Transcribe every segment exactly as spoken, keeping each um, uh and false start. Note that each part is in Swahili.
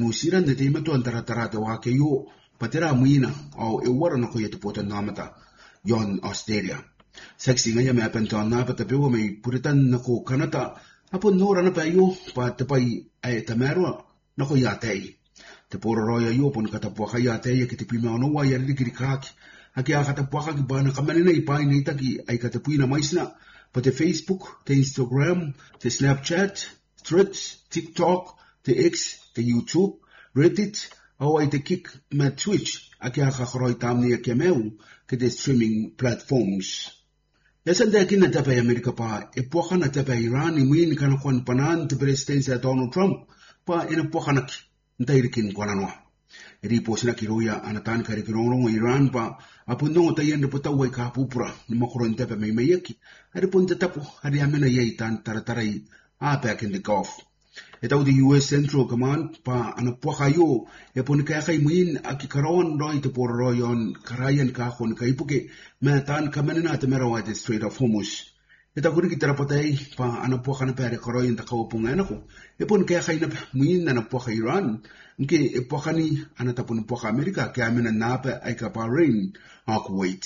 Musiran de timatu antara tarata wake yo patera muina au e wara na ko yetu pota namata yon Australia. Sexy nga ya me apenton na pa tapewa may puritan na ko kanata apo nora na pa yo pa tapay ay tamero na ko yatay. Te poro roya yo pon katapwa ka yatay ki tipima ono wa yari kiri kaki aki akatapwa ka ki bana kamanina ipay na itaki ay katapwi na maisna pa te Facebook, te Instagram, te Snapchat, Threads, TikTok, te X, te YouTube, Reddit, au ay te kik ma Twitch aki akakroy tamni aki meu ke te streaming platforms. Yasan da kina tapay Amerika pa epoka na tapay Iran imuin kana kwan panan te presidency Donald Trump pa inapoka na ki ntairikin kwa nanwa. Iri po sina kiroya anatan kari kirorong Iran pa apundong tayan na putaway kapupura ni makuron tapay may mayaki ari pun tatapo ari amena yaitan tarataray back in the Gulf. Itaw di U S Central Command pa anapoka yo e pun kaya kay muin aki karon roi te por royon karayan kahon kaipuke metan kamanina te merawa te Strait of Hormuz. Itaw kuri kitarapatay pa anapoka na pere karoyan ta kaupungan ako e pun kaya kay na muin na napoka Iran nke e poka ni anatapon poka Amerika kaya mena napa ay ka Bahrain o Kuwait.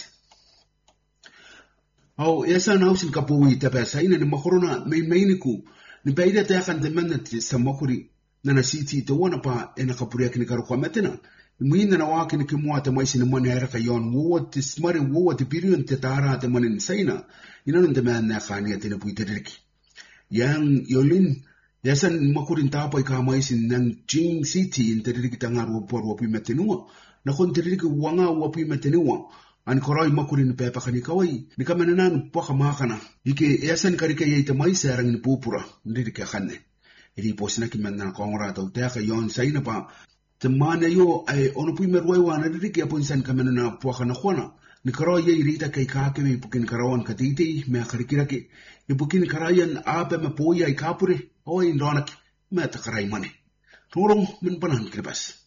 Au esa na usin kapuwi te pa sa ina ni makorona may mayniku ni baida te akan te mana te sa makuri na na siti te wana pa e na kapuria kini karo kwa metena. Muina na waki ni kimua te maisi ni mwana era ka yon woa te smari woa te pirion te tara te mwana ni saina. Ina nun te mea na kania te na pui te riki. Yang yolin, yasan makurin tapa i ka maisi nang Jing City in te riki tanga ruapua ruapui metenua. Na kon te riki wanga ruapui metenua. An koroi makurin pepa kani kawai ni kamenanan poka makana ike yasan karika yai te mai serang ni pupura ndiri ke khanne iri posina ki menna kongra to te ka yon saina pa te mana yo ai ono pui merwai wana ndiri ke ponsan kamenana poka na khona ni koroi yai rita kai ka ke mi pukin karawan katiti me karikira ke i pukin karayan ape me poya i kapure oi ndonak me ta karai mane turong men panan kribas